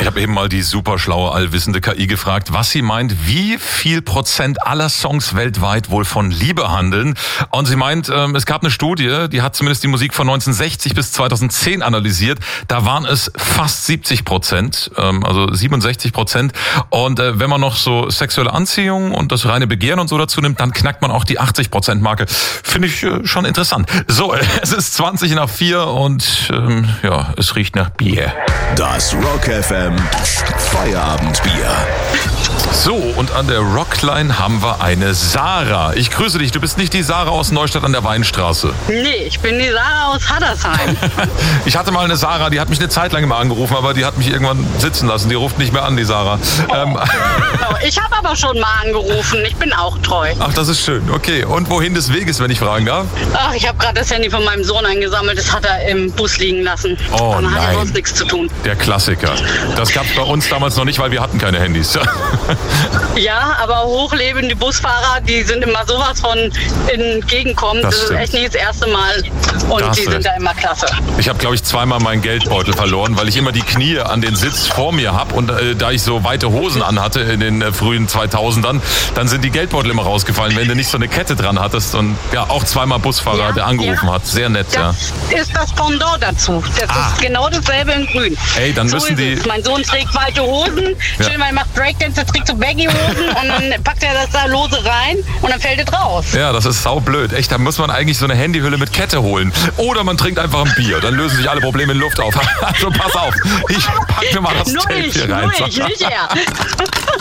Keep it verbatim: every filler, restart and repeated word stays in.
Ich habe eben mal die super schlaue, allwissende K I gefragt, was sie meint, wie viel Prozent aller Songs weltweit wohl von Liebe handeln. Und sie meint, ähm, es gab eine Studie, die hat zumindest die Musik von neunzehnhundertsechzig bis zweitausendzehn analysiert. Da waren es fast siebzig Prozent, ähm, also siebenundsechzig Prozent. Und äh, wenn man noch so sexuelle Anziehung und das reine Begehren und so dazu nimmt, dann knackt man auch die achtzig Prozent Marke. Finde ich äh, schon interessant. So, es ist zwanzig nach vier und ähm, ja, es riecht nach Bier. Das Rock F M Feierabendbier. So, und an der Rockline haben wir eine Sarah. Ich grüße dich, du bist nicht die Sarah aus Neustadt an der Weinstraße. Nee, ich bin die Sarah aus Haddersheim. Ich hatte mal eine Sarah, die hat mich eine Zeit lang immer angerufen, aber die hat mich irgendwann sitzen lassen. Die ruft nicht mehr an, die Sarah. Oh. Ähm, Ich habe aber schon mal angerufen, ich bin auch treu. Ach, das ist schön. Okay, und wohin des Weges, wenn ich fragen darf? Ach, ich habe gerade das Handy von meinem Sohn eingesammelt, das hat er im Bus liegen lassen. Oh Dann hat er nein, sonst nichts zu tun. der Klassiker. Das gab es bei uns damals noch nicht, weil wir hatten keine Handys. Ja, aber hochlebende Busfahrer, die sind immer sowas von entgegenkommen. Das Das, ist stimmt. echt nicht das erste Mal. Und Da hast die du sind recht. da immer klasse. Ich habe, glaube ich, zweimal meinen Geldbeutel verloren, weil ich immer die Knie an den Sitz vor mir habe. Und äh, da ich so weite Hosen anhatte in den äh, frühen zweitausendern, dann sind die Geldbeutel immer rausgefallen, wenn du nicht so eine Kette dran hattest. Und ja, auch zweimal Busfahrer, Ja, der angerufen ja. hat. Sehr nett, ja. Das ist das Pendant dazu. Das Ah. ist genau dasselbe in grün. Ey, dann so müssen ist die- Es. Mein Sohn trägt weite Hosen, Ja. schön, weil macht Breakdance, der trägt so Baggy-Hosen und dann packt er das da lose rein und dann fällt es raus. Ja, das ist saublöd. Echt, da muss man eigentlich so eine Handyhülle mit Kette holen. Oder man trinkt einfach ein Bier. Dann lösen sich alle Probleme in Luft auf. Also pass auf. Ich pack mir mal das Nur Tape ich, hier rein. nur ich, nicht er.